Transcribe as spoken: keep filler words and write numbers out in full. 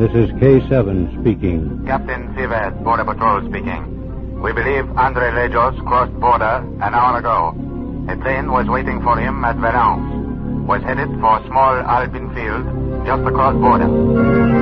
This is K seven speaking. Captain Sivet, Border Patrol speaking. We believe Andre Lejos crossed border an hour ago. A plane was waiting for him at Valence. Was headed for a small alpine field just across border.